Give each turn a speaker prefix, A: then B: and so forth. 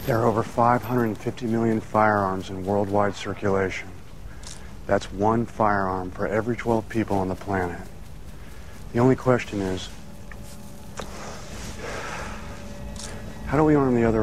A: There are over 550 million firearms in worldwide circulation. That's one firearm for every 12 people on the planet. The only question is, how do we arm the other